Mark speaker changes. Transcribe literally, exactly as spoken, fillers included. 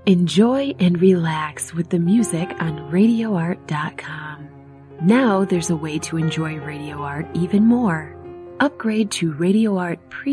Speaker 1: Enjoy and relax with the music on radio art dot com. Now there's a way to enjoy Radio Art even more. Upgrade to Radio Art Premium